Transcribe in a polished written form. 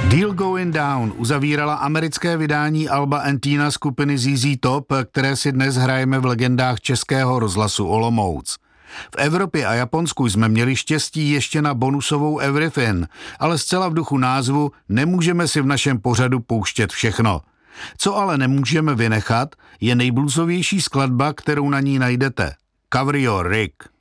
Deal Going Down uzavírala americké vydání alba Antina skupiny ZZ Top, které si dnes hrajeme v legendách Českého rozhlasu Olomouc. V Evropě a Japonsku jsme měli štěstí ještě na bonusovou Everything, ale zcela v duchu názvu nemůžeme si v našem pořadu pouštět všechno. Co ale nemůžeme vynechat, je nejbluesovější skladba, kterou na ní najdete. Cover Your Rig.